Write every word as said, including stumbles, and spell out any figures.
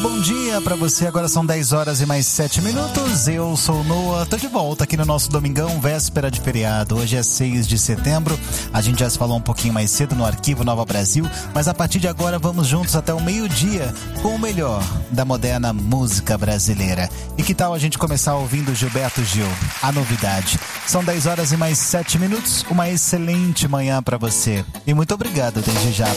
bom dia pra você. Agora são dez horas e mais sete minutos. Eu sou o Noah, tô de volta aqui no nosso domingão, véspera de feriado. Hoje é seis de setembro. A gente já se falou um pouquinho mais cedo no Arquivo Nova Brasil, mas a partir de agora vamos juntos até o meio-dia com o melhor da moderna música brasileira. E que tal a gente começar ouvindo Gilberto Gil, a novidade? São dez horas e mais sete minutos. Uma excelente manhã pra você. E muito obrigado desde já